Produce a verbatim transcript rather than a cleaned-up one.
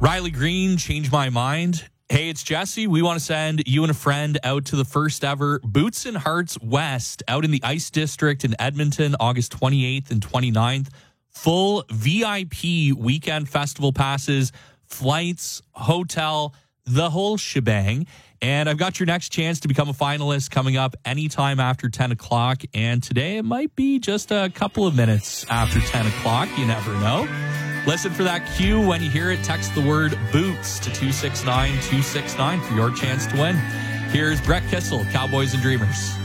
Riley Green, Change My Mind. Hey, it's Jesse. We want to send you and a friend out to the first ever Boots and Hearts West out in the Ice District in Edmonton, August twenty-eighth and twenty-ninth. Full V I P weekend festival passes, flights, hotel, the whole shebang. And I've got your next chance to become a finalist coming up anytime after ten o'clock. And today it might be just a couple of minutes after ten o'clock. You never know. Listen for that cue. When you hear it, text the word Boots to two six nine two six nine for your chance to win. Here's Brett Kissel, Cowboys and Dreamers.